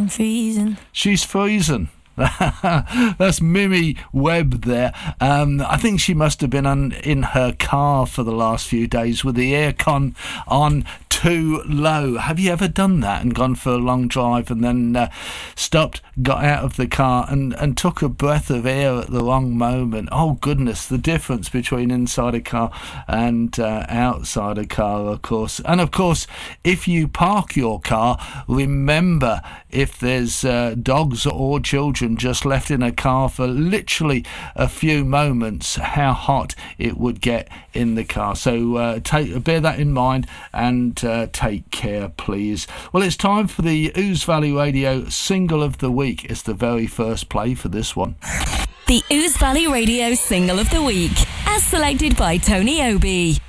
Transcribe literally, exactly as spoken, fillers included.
I'm freezing. She's freezing. That's Mimi Webb there. Um, I think she must have been on, in her car for the last few days with the aircon on too low. Have you ever done that and gone for a long drive and then uh, stopped, got out of the car and, and took a breath of air at the wrong moment? Oh goodness, the difference between inside a car and uh, outside a car, of course. And of course, if you park your car, remember, if there's uh, dogs or children just left in a car for literally a few moments, how hot it would get in the car. So uh, take bear that in mind and uh, take care, please. Well, it's time for the Ouse Valley Radio Single of the Week. It's the very first play for this one. The Ouse Valley Radio Single of the Week, as selected by Tony Obi.